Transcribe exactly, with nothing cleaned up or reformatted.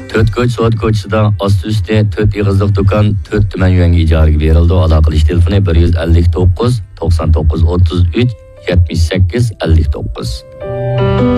to'rt ko'ch soat ko'chisida osti usti to'rt ig'izliq do'kon to'rt tuman yuanga ijaraga berildi. Aloqa qilish telefoni bir yuz ellik to'qqiz to'qson to'qqiz o'ttiz uch yetmish sakkiz ellik to'qqiz.